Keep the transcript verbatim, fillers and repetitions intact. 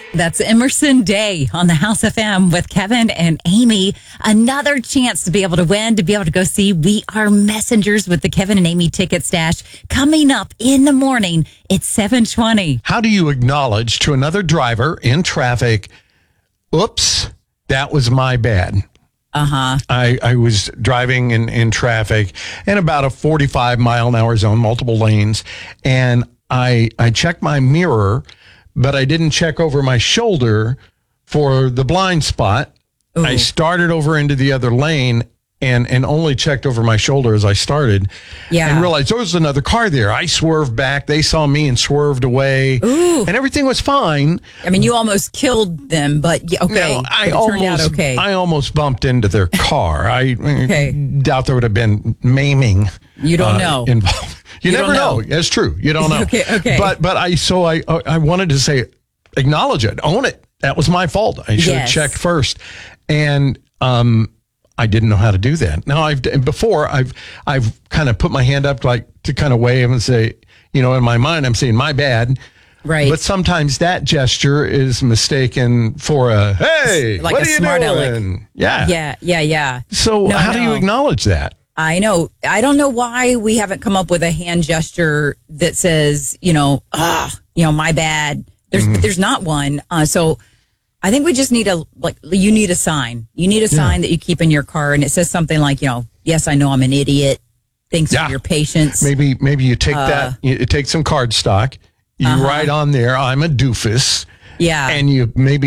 That's Emerson Day on the House F M with Kevin and Amy. Another chance to be able to win, to be able to go see We Are Messengers with the Kevin and Amy ticket stash coming up in the morning at seven twenty. How do you acknowledge to another driver in traffic, oops, that was my bad? Uh-huh. I, I was driving in, in traffic in about a forty-five mile an hour zone, multiple lanes, and I I checked my mirror, but I didn't check over my shoulder for the blind spot. Ooh. I started over into the other lane and, and only checked over my shoulder as I started. Yeah. And realized there was another car there. I swerved back. They saw me and swerved away. Ooh. And everything was fine. I mean, you almost killed them, but yeah, okay. No, I it almost, turned out okay. I almost bumped into their car. I okay. doubt there would have been maiming. You don't uh, know. Involved. You, you never know. know. That's true. You don't know. okay, okay. But but I so I I wanted to say, acknowledge it, own it. That was my fault. I should yes. have checked first, and um, I didn't know how to do that. Now I've before I've I've kind of put my hand up like to kind of wave and say, you know, in my mind I'm saying my bad. Right. But sometimes that gesture is mistaken for a hey, like what a are you smart doing? aleck. Yeah. Yeah. Yeah. Yeah. So no, how no. do you acknowledge that? I know. I don't know why we haven't come up with a hand gesture that says, you know, ah, you know, my bad. There's, mm-hmm. there's not one. Uh, so I think we just need a, like, you need a sign. You need a sign yeah. that you keep in your car, and it says something like, you know, yes, I know I'm an idiot. Thanks yeah. for your patience. Maybe, maybe you take uh, that, you take some card stock, you uh-huh. write on there, I'm a doofus. Yeah. And you maybe